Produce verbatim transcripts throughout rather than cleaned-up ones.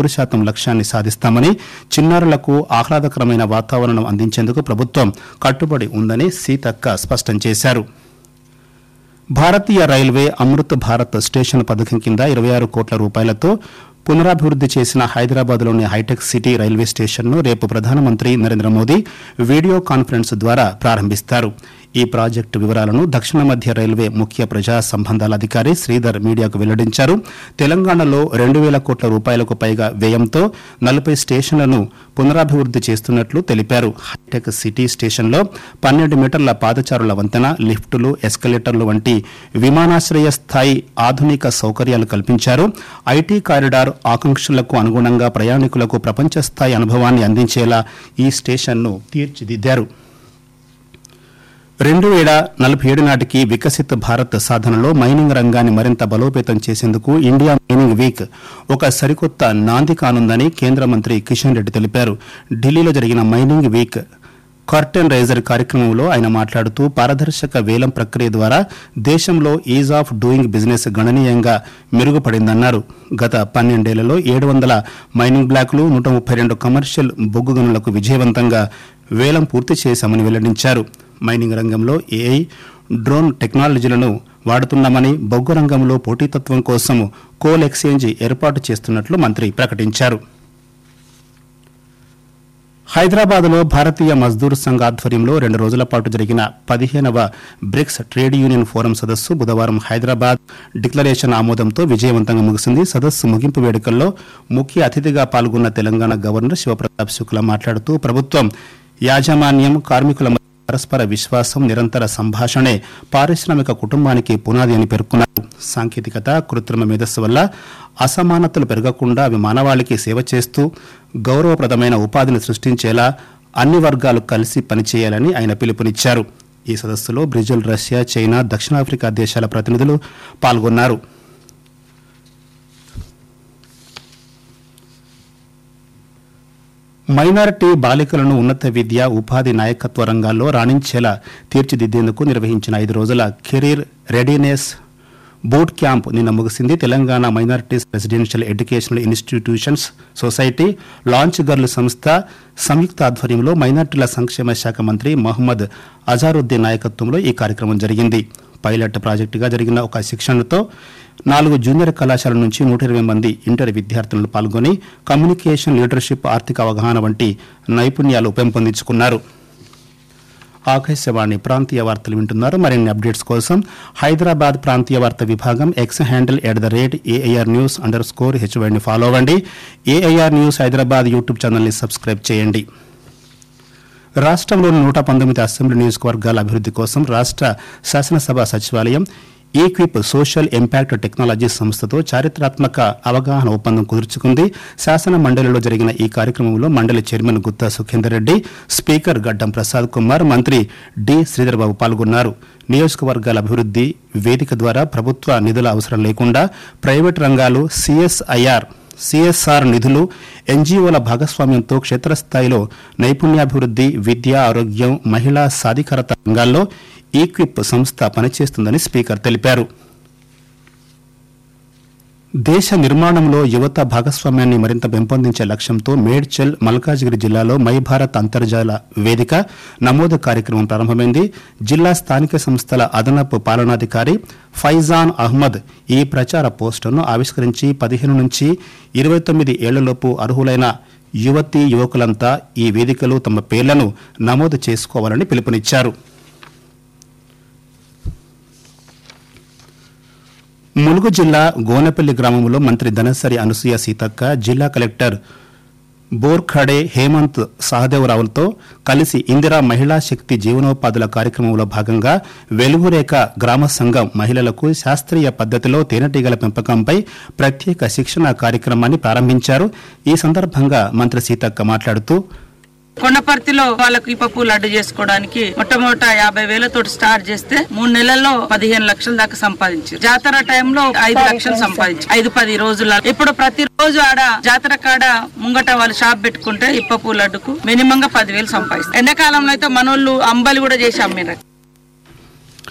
నూరు శాతం లక్ష్యాన్ని సాధిస్తామని, చిన్నారులకు ఆహ్లాదకరమైన వాతావరణం అందించేందుకు ప్రభుత్వం కట్టుబడి ఉందని సీతక్క స్పష్టం చేశారు. భారతీయ రైల్వే అమృత్ భారత్ స్టేషన్ పథకం కింద ఇరవై ఆరు కోట్ల రూపాయలతో పునరాభివృద్ది చేసిన హైదరాబాద్లోని హైటెక్ సిటీ రైల్వే స్టేషన్ను రేపు ప్రధానమంత్రి నరేంద్ర మోదీ వీడియో కాన్ఫరెన్స్ ద్వారా ప్రారంభిస్తారు. ఈ ప్రాజెక్టు వివరాలను దక్షిణ మధ్య రైల్వే ముఖ్య ప్రజా సంబంధాల అధికారి శ్రీధర్ మీడియాకు వెల్లడించారు. తెలంగాణలో రెండు వేల కోట్ల రూపాయలకు పైగా వ్యయంతో నలభై స్టేషన్లను పునరాభివృద్ది చేస్తున్నట్లు తెలిపారు. హైటెక్ సిటీ స్టేషన్లో పన్నెండు మీటర్ల పాదచారుల వంతెన, లిఫ్టులు, ఎస్కలేటర్లు వంటి విమానాశ్రయ స్థాయి ఆధునిక సౌకర్యాలు కల్పించారు. ఐటీ కారిడార్ ఆకాంక్షలకు అనుగుణంగా ప్రయాణికులకు ప్రపంచ స్థాయి అనుభవాన్ని అందించేలా ఈ స్టేషన్ను తీర్చిదిద్దారు. రెండు వేల నలభై ఏడు నాటికి వికసిత్ భారత్ సాధనలో మైనింగ్ రంగాన్ని మరింత బలోపేతం చేసేందుకు ఇండియా మైనింగ్ వీక్ ఒక సరికొత్త నాంది కానుందని కేంద్ర మంత్రి కిషన్ రెడ్డి తెలిపారు. ఢిల్లీలో జరిగిన మైనింగ్ వీక్ కర్టెన్ రైజర్ కార్యక్రమంలో ఆయన మాట్లాడుతూ పారదర్శక వేలం ప్రక్రియ ద్వారా దేశంలో ఈజ్ ఆఫ్ డూయింగ్ బిజినెస్ గణనీయంగా మెరుగుపడిందన్నారు. గత పన్నెండేళ్లలో ఏడు వందల మైనింగ్ బ్లాకులు, నూట ముప్పై రెండు కమర్షియల్ బొగ్గు గనులకు విజయవంతంగా వేలం పూర్తి చేశామని వెల్లడించారు. మైనింగ్ రంగంలో ఏఐ, డ్రోన్ టెక్నాలజీలను వాడుతున్నామని, బొగ్గు రంగంలో పోటీతత్వం కోసం కోల్ ఎక్స్చేంజ్ ఏర్పాటు చేస్తున్నట్లు మంత్రి ప్రకటించారు. హైదరాబాద్లో భారతీయ మజ్దూర్ సంఘ్ ఆధ్వర్యంలో రెండు రోజుల పాటు జరిగిన పదిహేనవ బ్రిక్స్ ట్రేడ్ యూనియన్ ఫోరం సదస్సు బుధవారం హైదరాబాద్ డిక్లరేషన్ ఆమోదంతో విజయవంతంగా ముగిసింది. సదస్సు ముగింపు వేడుకల్లో ముఖ్య అతిథిగా పాల్గొన్న తెలంగాణ గవర్నర్ శివప్రతాప్ శుక్లా మాట్లాడుతూ ప్రభుత్వం, యాజమాన్యం, కార్మికుల మధ్య పరస్పర విశ్వాసం, నిరంతర సంభాషణే పారిశ్రామిక కుటుంబానికి పునాది అని పేర్కొన్నారు. సాంకేతికత, కృత్రిమ మేధస్సు వల్ల అసమానతలు పెరగకుండా అవి మానవాళికి సేవ చేస్తూ గౌరవప్రదమైన ఉపాధిని సృష్టించేలా అన్ని వర్గాలు కలిసి పనిచేయాలని ఆయన పిలుపునిచ్చారు. ఈ సదస్సులో బ్రెజిల్, రష్యా, చైనా, దక్షిణాఫ్రికా దేశాల ప్రతినిధులు పాల్గొన్నారు. మైనారిటీ బాలికలను ఉన్నత విద్య, ఉపాధి, నాయకత్వ రంగాల్లో రాణించేలా తీర్చిదిద్దేందుకు నిర్వహించిన ఐదు రోజుల కెరీర్ రెడీనెస్ బూట్ క్యాంప్ నిన్న ముగిసింది. Telangana minorities residential educational institutions society, launch girl సంస్థ సంయుక్త ఆధ్వర్యంలో మైనారిటీల సంక్షేమ శాఖ మంత్రి మహమ్మద్ అజారుద్దీన్ నాయకత్వంలో ఈ కార్యక్రమం జరిగింది. పైలట్ ప్రాజెక్టుగా జరిగిన ఒక శిక్షణతో నాలుగు జూనియర్ కళాశాల నుంచి నూట ఇరవై మంది ఇంటర్ విద్యార్థులను పాల్గొని కమ్యూనికేషన్, లీడర్షిప్, ఆర్థిక అవగాహన వంటి నైపుణ్యాలు పెంపొందించుకున్నారు. ఆకాశవాణి ప్రాంతీయ వార్తలు వింటున్నారు. మరిన్ని అప్డేట్స్ కోసం హైదరాబాద్ ప్రాంతీయ వార్తా విభాగం X handle at the rate AIR news under score హెచ్వైని follow అవ్వండి. ఏఐఆర్ న్యూస్ హైదరాబాద్ యూట్యూబ్ ఛానల్ని సబ్స్క్రైబ్ చేయండి. రాష్ట్రంలోని నూట పంతొమ్మిది అసెంబ్లీ నియోజకవర్గాల అభివృద్ది కోసం రాష్ట్ర శాసనసభ సచివాలయం ఈక్విప్ సోషల్ ఇంపాక్ట్ టెక్నాలజీ సంస్థతో చారిత్రాత్మక అవగాహన ఒప్పందం కుదుర్చుకుంది. శాసన మండలిలో జరిగిన ఈ కార్యక్రమంలో మండలి చైర్మన్ గుత్తా సుఖేందర్ రెడ్డి, స్పీకర్ గడ్డం ప్రసాద్ కుమార్, మంత్రి డి శ్రీధర్బాబు పాల్గొన్నారు. నియోజకవర్గాల అభివృద్ది వేదిక ద్వారా ప్రభుత్వ నిధుల అవసరం లేకుండా ప్రైవేటు రంగాలు, సిఎస్ఐఆర్ సిఎస్ఆర్ నిధులు, ఎన్జీఓల భాగస్వామ్యంతో క్షేత్రస్థాయిలో నైపుణ్యాభివృద్ది, విద్య, ఆరోగ్యం, మహిళా సాధికారత రంగాల్లో ఈక్విప్ సంస్థ పనిచేస్తుందని స్పీకర్ తెలిపారు. దేశ నిర్మాణంలో యువత భాగస్వామ్యాన్ని మరింత పెంపొందించే లక్ష్యంతో మేడ్చల్, మల్కాజిగిరి జిల్లాలో మై భారత్ అంతర్జాల వేదిక నమోదు కార్యక్రమం ప్రారంభమైంది. జిల్లా స్థానిక సంస్థల అదనపు పాలనాధికారి ఫైజాన్ అహ్మద్ ఈ ప్రచార పోస్టర్ను ఆవిష్కరించి పదిహేను నుంచి ఇరవై తొమ్మిది ఏళ్లలోపు అర్హులైన యువతీ యువకులంతా ఈ వేదికలో తమ పేర్లను నమోదు చేసుకోవాలని పిలుపునిచ్చారు. ములుగు జిల్లా గోనెపల్లి గ్రామంలో మంత్రి ధనసరి అనసూయ సీతక్క, జిల్లా కలెక్టర్ బోర్ఖడే హేమంత్ సహదేవరావులతో కలిసి ఇందిరా మహిళా శక్తి జీవనోపాధుల కార్యక్రమంలో భాగంగా వెలుగురేఖ గ్రామ సంఘం మహిళలకు శాస్త్రీయ పద్దతిలో తేనెటీగల పెంపకంపై ప్రత్యేక శిక్షణ కార్యక్రమాన్ని ప్రారంభించారు. ఈ సందర్భంగా మంత్రి సీతక్క మాట్లాడుతూ, కొండపర్తిలో వాళ్ళకు ఈ పప్పు లడ్డు చేసుకోవడానికి మొట్టమొదట యాభై వేలతో స్టార్ట్ చేస్తే మూడు నెలల్లో పదిహేను లక్షల దాకా సంపాదించారు. జాతర టైంలో ఐదు లక్షలు సంపాదించారు. ఐదు పది రోజుల ఇప్పుడు ప్రతి రోజు ఆడ జాతర కాడ ముంగట వాళ్ళు షాప్ పెట్టుకుంటే ఈ పప్పు లడ్డుకు మినిమంగా పదివేలు సంపాదిస్తారు. ఎండాకాలంలో అయితే మనోళ్ళు అంబలి కూడా చేసి అమ్మినారు.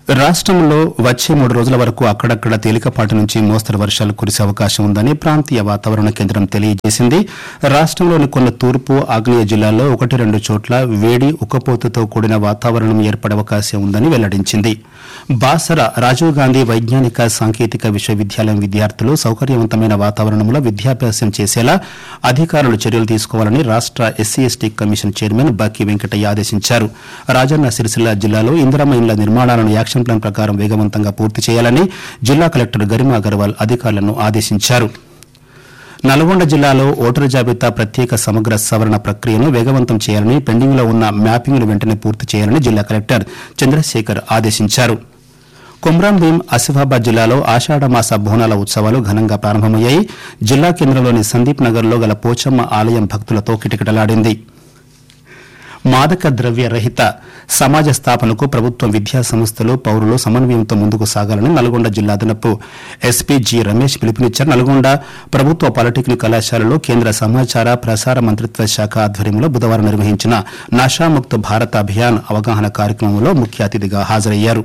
రాష్ట్రంలో వచ్చే మూడు రోజుల వరకు అక్కడక్కడ తేలికపాటి నుంచి మోస్తరు వర్షాలు కురిసే అవకాశం ఉందని ప్రాంతీయ వాతావరణ కేంద్రం తెలియజేసింది. రాష్ట్రంలోని కొన్ని తూర్పు ఆగ్నేయ జిల్లాల్లో ఒకటి రెండు చోట్ల వేడి ఉక్కపోతతో కూడిన వాతావరణం ఏర్పడే అవకాశం ఉందని వెల్లడించింది. బాసర రాజీవ్ గాంధీ వైజ్ఞానిక సాంకేతిక విశ్వవిద్యాలయం విద్యార్థులు సౌకర్యవంతమైన వాతావరణంలో విద్యాభ్యాసం చేసేలా అధికారులు చర్యలు తీసుకోవాలని రాష్ట ఎస్సీ ఎస్టీ కమిషన్ చైర్మన్ బక్కి వెంకటయ్య ఆదేశించారు. రాజన్న సిరిసిల్ల జిల్లాలో ఇందిరమ్మ ఇండ్ల నిర్మాణాలను యాక్షన్ ప్లాన్ ప్రకారం వేగవంతంగా పూర్తి చేయాలని జిల్లా కలెక్టర్ గరిమా అగర్వాల్ అధికారులను ఆదేశించారు. నల్గొండ జిల్లాలో ఓటరు జాబితా ప్రత్యేక సమగ్ర సవరణ ప్రక్రియను వేగవంతం చేయాలని, పెండింగ్లో ఉన్న మ్యాపింగ్ను వెంటనే పూర్తి చేయాలని జిల్లా కలెక్టర్ చంద్రశేఖర్ ఆదేశించారు. కొమ్రాంభీం ఆసిఫాబాద్ జిల్లాలో ఆషాఢమాస బోనాల ఉత్సవాలు ఘనంగా ప్రారంభమయ్యాయి. జిల్లా కేంద్రంలోని సందీప్ నగర్లో గల పోచమ్మ ఆలయం భక్తులతో కిటకిటలాడింది. మాదక ద్రవ్య రహిత సమాజ స్థాపనకు ప్రభుత్వం, విద్యా సంస్థలు, పౌరులు సమన్వయంతో ముందుకు సాగాలని నల్గొండ జిల్లా అదనపు ఎస్పీ జి రమేష్ పిలుపునిచ్చారు. నల్గొండ ప్రభుత్వ పాలిటెక్నిక్ కళాశాలలో కేంద్ర సమాచార ప్రసార మంత్రిత్వ శాఖ ఆధ్వర్యంలో బుధవారం నిర్వహించిన నషాముక్త్ భారత్ అభియాన్ అవగాహన కార్యక్రమంలో ముఖ్య అతిథిగా హాజరయ్యారు.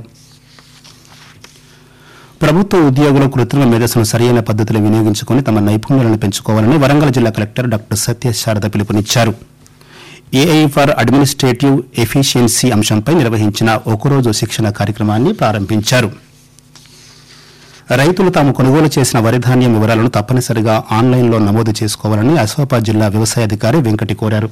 ప్రభుత్వ ఉద్యోగులు కృత్రిమ మేధస్సును సరైన పద్దతిలో వినియోగించుకుని తమ నైపుణ్యాలను పెంచుకోవాలని వరంగల్ జిల్లా కలెక్టర్ డాక్టర్ సత్యశారద పిలుపునిచ్చారు. ఏఐ ఫర్ అడ్మినిస్ట్రేటివ్ ఎఫిషియన్సీ అంశంపై నిర్వహించిన ఒకరోజు శిక్షణ కార్యక్రమాన్ని ప్రారంభించారు. రైతులు తాము కొనుగోలు చేసిన వరి ధాన్యం వివరాలను తప్పనిసరిగా ఆన్లైన్లో నమోదు చేసుకోవాలని ఆసిఫాబాద్ జిల్లా వ్యవసాయాధికారి వెంకటి కోరారు.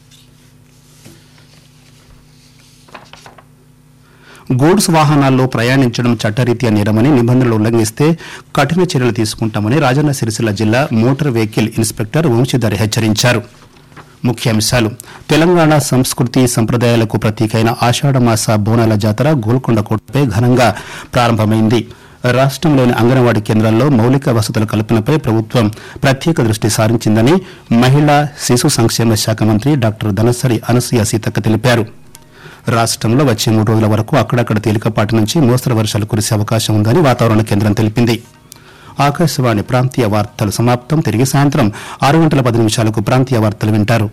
గూడ్స్ వాహనాల్లో ప్రయాణించడం చట్టరీత్యా నేరమని, నిబంధనలు ఉల్లంఘిస్తే కఠిన చర్యలు తీసుకుంటామని రాజన్న సిరిసిల్ల జిల్లా మోటార్ వెహికల్ ఇన్స్పెక్టర్ వంశీధర్ హెచ్చరించారు. ముఖ్యాంశాలు: తెలంగాణ సంస్కృతి సంప్రదాయాలకు ప్రతీకైన ఆషాఢమాస బోనాల జాతర గోల్కొండ కోటపై ఘనంగా ప్రారంభమైంది. రాష్ట్రంలోని అంగన్వాడీ కేంద్రాల్లో మౌలిక వసతుల కల్పనపై ప్రభుత్వం ప్రత్యేక దృష్టి సారించిందని మహిళా శిశు సంక్షేమ శాఖ మంత్రి డాక్టర్ ధనసరి అనసూయ సీతక్క తెలిపారు. రాష్ట్రంలో వచ్చే మూడు రోజుల వరకు అక్కడక్కడ తేలికపాటి నుంచి మోస్తరు వర్షాలు కురిసే అవకాశం ఉందని వాతావరణ కేంద్రం తెలిపింది. ఆకాశవాణి ప్రాంతీయ వార్తలు సమాప్తం. తిరిగి సాయంత్రం ఆరు గంటల పది నిమిషాలకు ప్రాంతీయ వార్తలు వింటారు.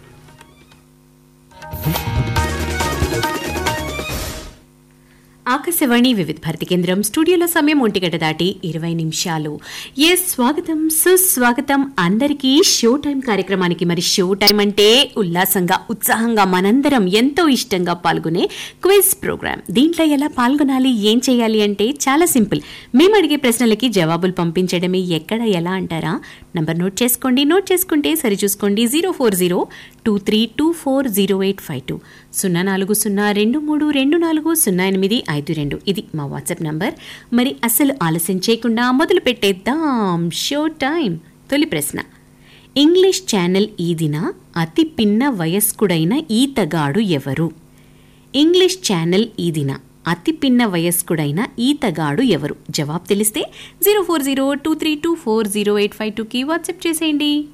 ఆకాశవాణి వివిధ భారతి కేంద్రం స్టూడియోలో సమయం ఒంటిగంట దాటి ఇరవై నిమిషాలు. ఏ స్వాగతం సుస్వాగతం అందరికీ షో టైం కార్యక్రమానికి. మరి షో టైం అంటే ఉల్లాసంగా ఉత్సాహంగా మనందరం ఎంతో ఇష్టంగా పాల్గొనే క్విజ్ ప్రోగ్రామ్. దీంట్లో ఎలా పాల్గొనాలి, ఏం చేయాలి అంటే చాలా సింపుల్. మేము అడిగే ప్రశ్నలకి జవాబులు పంపించడమే. ఎక్కడ ఎలా అంటారా? నంబర్ నోట్ చేసుకోండి. నోట్ చేసుకుంటే సరిచూసుకోండి. Zero four zero two three two four zero eight five two సున్నా నాలుగు సున్నా రెండు మూడు రెండు నాలుగు సున్నా ఎనిమిది ఐదు రెండు ఇది మా వాట్సాప్ నంబర్. మరి అసలు ఆలస్యం చేయకుండా మొదలు పెట్టేద్దాం షో టైం. తొలి ప్రశ్న: ఇంగ్లీష్ ఛానల్ ఈదిన అతి పిన్న వయస్కుడైన ఈతగాడు ఎవరు? ఇంగ్లీష్ ఛానల్ ఈదిన అతి పిన్న వయస్కుడైన ఈతగాడు ఎవరు? జవాబు తెలిస్తే zero four zero two three two four zero eight five టూకి వాట్సాప్ చేసేయండి.